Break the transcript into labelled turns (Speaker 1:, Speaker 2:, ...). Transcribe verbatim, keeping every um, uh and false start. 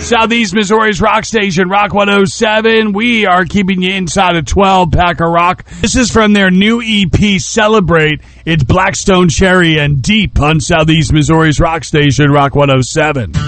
Speaker 1: Southeast Missouri's rock station, Rock one oh seven. We are keeping you inside of twelve, Packer Rock. This is from their new E P, Celebrate. It's Blackstone Cherry and Deep on Southeast Missouri's rock station, Rock one oh seven.